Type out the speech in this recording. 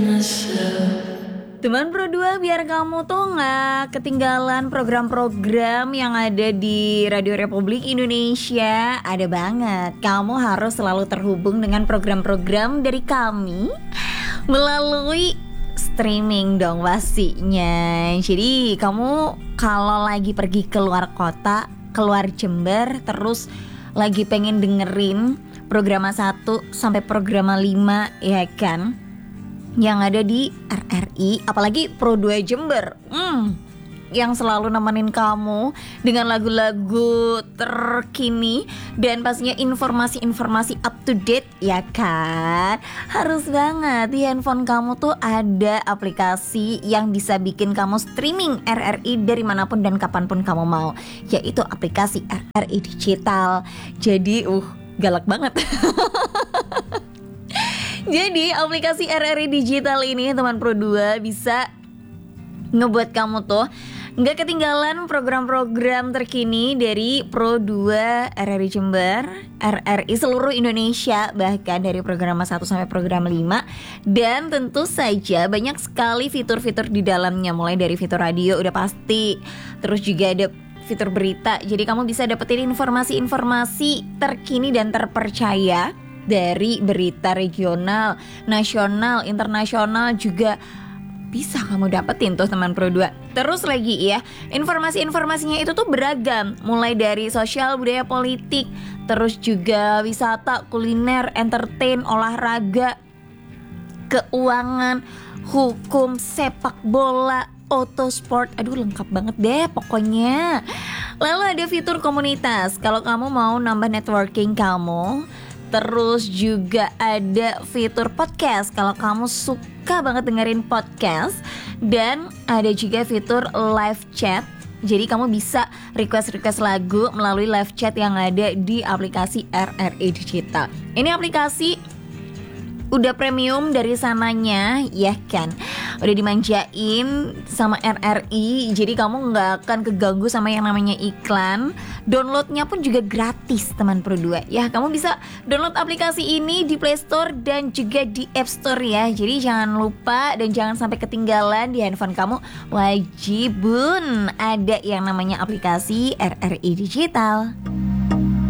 Teman Pro 2, biar kamu tuh gak ketinggalan program-program yang ada di Radio Republik Indonesia. Ada banget, kamu harus selalu terhubung dengan program-program dari kami melalui streaming dong pastinya. Jadi kamu kalau lagi pergi keluar kota, keluar Jember, terus lagi pengen dengerin program 1 sampai program 5, ya kan, yang ada di RRI, apalagi Pro 2 Jember, yang selalu nemenin kamu dengan lagu-lagu terkini dan pastinya informasi-informasi up to date, ya kan. Harus banget di handphone kamu tuh ada aplikasi yang bisa bikin kamu streaming RRI dari manapun dan kapanpun kamu mau, yaitu aplikasi RRI Digital. Jadi galak banget. Jadi aplikasi RRI Digital ini, teman Pro 2, bisa ngebuat kamu tuh gak ketinggalan program-program terkini dari Pro 2 RRI Jember, RRI seluruh Indonesia, bahkan dari program 1 sampai program 5. Dan tentu saja banyak sekali fitur-fitur di dalamnya, mulai dari fitur radio udah pasti, terus juga ada fitur berita. Jadi kamu bisa dapetin informasi-informasi terkini dan terpercaya dari berita regional, nasional, internasional juga bisa kamu dapetin tuh, teman Pro 2. Terus lagi ya, informasi-informasinya itu tuh beragam, mulai dari sosial, budaya, politik, terus juga wisata, kuliner, entertain, olahraga, keuangan, hukum, sepak bola, autosport. Aduh, lengkap banget deh pokoknya. Lalu ada fitur komunitas, kalau kamu mau nambah networking kamu. Terus juga ada fitur podcast kalau kamu suka banget dengerin podcast. Dan ada juga fitur live chat. Jadi kamu bisa request lagu melalui live chat yang ada di aplikasi RRI Digital. Ini aplikasi udah premium dari sananya, ya kan, udah dimanjain sama RRI. Jadi kamu gak akan keganggu sama yang namanya iklan. Downloadnya pun juga gratis, teman Pro 2. Ya, kamu bisa download aplikasi ini di Play Store dan juga di App Store ya. Jadi jangan lupa dan jangan sampai ketinggalan, di handphone kamu wajibun ada yang namanya aplikasi RRI Digital.